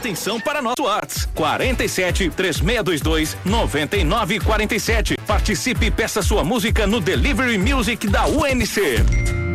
atenção para nosso WhatsApp 47 3622 9947. Participe e peça sua música no Delivery Music da UNC.